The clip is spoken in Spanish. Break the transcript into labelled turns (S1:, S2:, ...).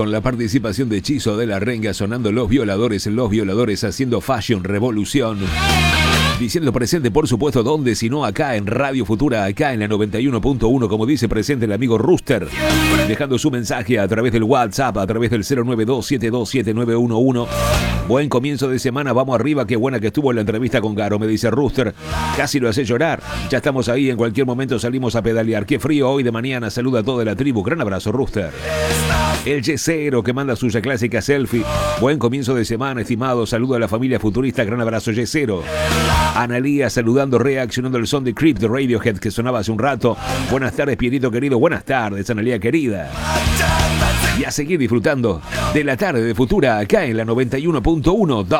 S1: con la participación de Chizo de la Renga sonando Los Violadores haciendo Fashion Revolución. Diciendo presente, por supuesto, ¿dónde? Si no acá en Radio Futura, acá en la 91.1, como dice presente el amigo Rooster, dejando su mensaje a través del WhatsApp, a través del 092727911. Buen comienzo de semana, vamos arriba, qué buena que estuvo la entrevista con Garo, me dice Rooster. Casi lo hace llorar, ya estamos ahí, en cualquier momento salimos a pedalear. Qué frío hoy de mañana, saluda a toda la tribu, gran abrazo Rooster. El Yesero que manda suya clásica selfie. Buen comienzo de semana, estimado, saludo a la familia futurista, gran abrazo Yesero. Analía saludando, reaccionando al son de Creep de Radiohead que sonaba hace un rato. Buenas tardes, Pierito querido. Buenas tardes, Analía querida. Y a seguir disfrutando de la tarde de Futura acá en la 91.1.